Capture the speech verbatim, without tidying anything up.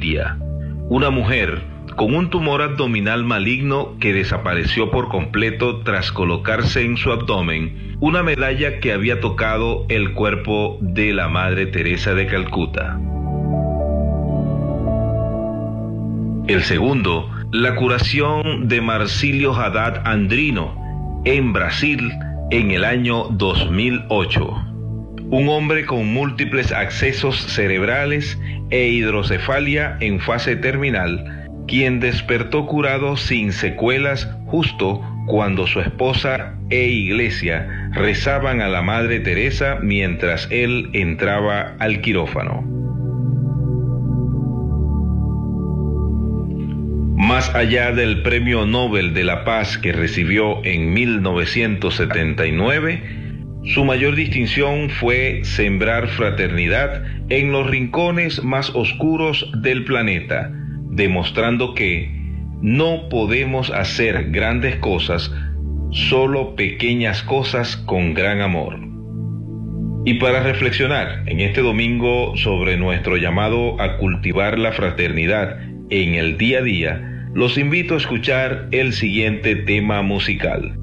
India, una mujer con un tumor abdominal maligno que desapareció por completo tras colocarse en su abdomen una medalla que había tocado el cuerpo de la Madre Teresa de Calcuta. El segundo, la curación de Marcílio Haddad Andrino en Brasil en el año dos mil ocho. Un hombre con múltiples accesos cerebrales e hidrocefalia en fase terminal, quien despertó curado sin secuelas justo cuando su esposa e iglesia rezaban a la Madre Teresa mientras él entraba al quirófano. Más allá del Premio Nobel de la Paz que recibió en mil novecientos setenta y nueve, su mayor distinción fue sembrar fraternidad en los rincones más oscuros del planeta, demostrando que no podemos hacer grandes cosas, solo pequeñas cosas con gran amor. Y para reflexionar en este domingo sobre nuestro llamado a cultivar la fraternidad en el día a día, los invito a escuchar el siguiente tema musical.